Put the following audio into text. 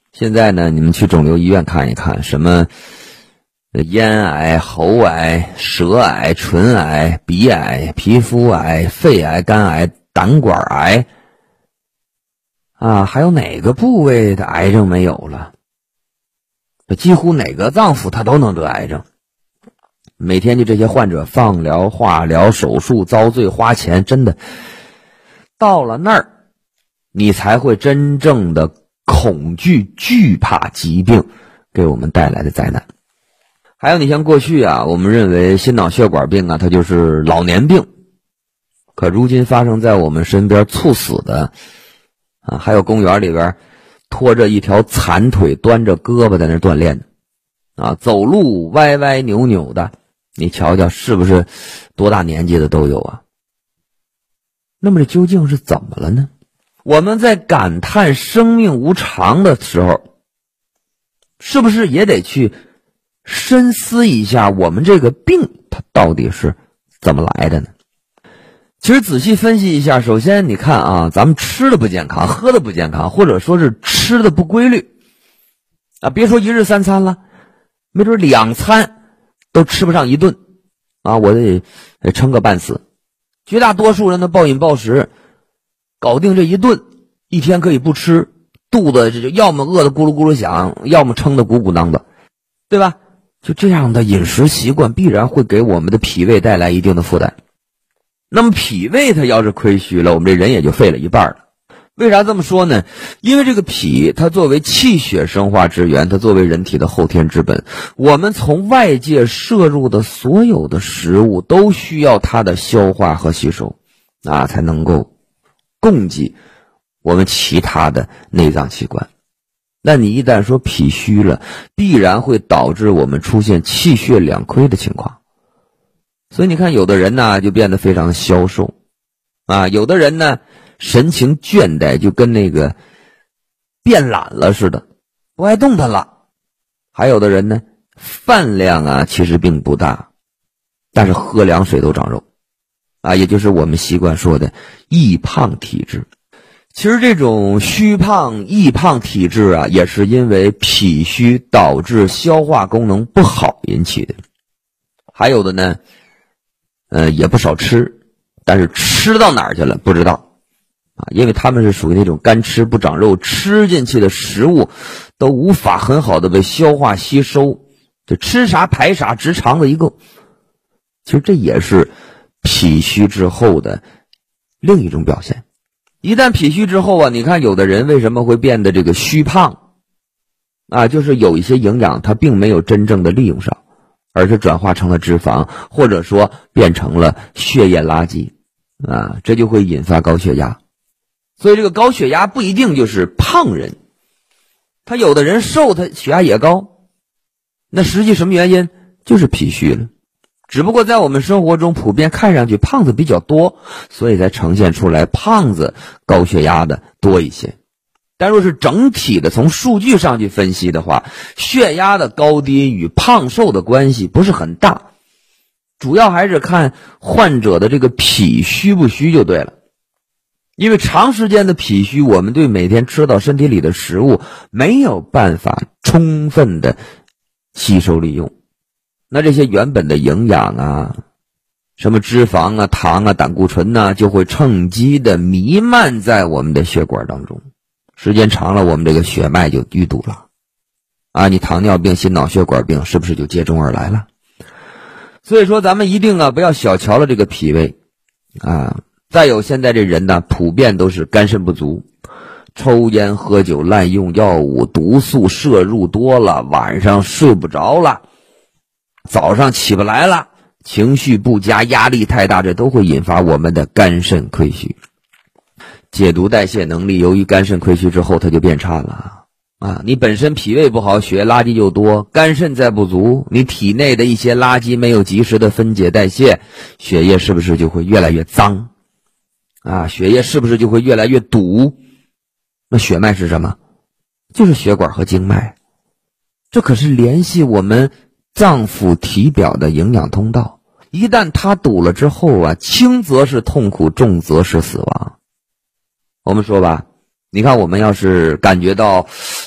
现在呢，你们去肿瘤医院看一看，什么咽癌、喉癌、舌癌、唇癌、鼻癌、皮肤癌、肺癌、肝癌、胆管癌啊，还有哪个部位的癌症没有了？几乎哪个脏腑它都能得癌症。每天就这些患者放疗、化疗、手术遭罪花钱，真的到了那儿你才会真正的恐惧惧怕疾病给我们带来的灾难。还有你像过去啊，我们认为心脑血管病啊它就是老年病，可如今发生在我们身边猝死的啊，还有公园里边拖着一条残腿端着胳膊在那锻炼的啊，走路歪歪扭扭的，你瞧瞧是不是多大年纪的都有啊？那么这究竟是怎么了呢？我们在感叹生命无常的时候，是不是也得去深思一下我们这个病它到底是怎么来的呢？其实仔细分析一下，首先你看啊，咱们吃的不健康，喝的不健康，或者说是吃的不规律啊，别说一日三餐了，没准2餐都吃不上一顿啊，我得撑个半死。绝大多数人的暴饮暴食搞定这一顿，一天可以不吃，肚子就要么饿得咕噜咕噜响，要么撑得鼓鼓囊的，对吧？就这样的饮食习惯必然会给我们的脾胃带来一定的负担。那么脾胃它要是亏虚了，我们这人也就废了一半了。为啥这么说呢？因为这个脾它作为气血生化之源，它作为人体的后天之本，我们从外界摄入的所有的食物都需要它的消化和吸收啊，才能够供给我们其他的内脏器官。那你一旦说脾虚了，必然会导致我们出现气血两亏的情况。所以你看有的人呢就变得非常的消瘦啊，有的人呢神情倦怠，就跟那个变懒了似的，不爱动弹了。还有的人呢饭量啊其实并不大，但是喝凉水都长肉啊，也就是我们习惯说的易胖体质。其实这种虚胖易胖体质啊，也是因为脾虚导致消化功能不好引起的。还有的呢也不少吃，但是吃到哪儿去了不知道啊，因为他们是属于那种干吃不长肉，吃进去的食物都无法很好的被消化吸收，就吃啥排啥，直肠子一个。其实这也是脾虚之后的另一种表现。一旦脾虚之后啊，你看有的人为什么会变得这个虚胖啊，就是有一些营养它并没有真正的利用上，而是转化成了脂肪，或者说变成了血液垃圾啊，这就会引发高血压。所以这个高血压不一定就是胖人，他有的人瘦他血压也高，那实际什么原因？就是脾虚了。只不过在我们生活中普遍看上去胖子比较多，所以才呈现出来胖子高血压的多一些。但若是整体的从数据上去分析的话，血压的高低与胖瘦的关系不是很大，主要还是看患者的这个脾虚不虚就对了。因为长时间的脾虚，我们对每天吃到身体里的食物没有办法充分的吸收利用，那这些原本的营养啊，什么脂肪啊、糖啊、胆固醇啊，就会趁机的弥漫在我们的血管当中，时间长了我们这个血脉就淤堵了啊，你糖尿病、心脑血管病是不是就接踵而来了？所以说咱们一定不要小瞧了这个脾胃啊。再有现在这人呢普遍都是肝肾不足，抽烟喝酒滥用药物，毒素摄入多了，晚上睡不着了，早上起不来了，情绪不佳，压力太大，这都会引发我们的肝肾亏虚。解毒代谢能力由于肝肾亏虚之后它就变差了啊！你本身脾胃不好，血液垃圾就多，肝肾再不足，你体内的一些垃圾没有及时的分解代谢，血液是不是就会越来越脏啊？血液是不是就会越来越堵？那血脉是什么？就是血管和经脉，这可是联系我们脏腑体表的营养通道。一旦它堵了之后啊，轻则是痛苦，重则是死亡。我们说吧，你看我们要是感觉到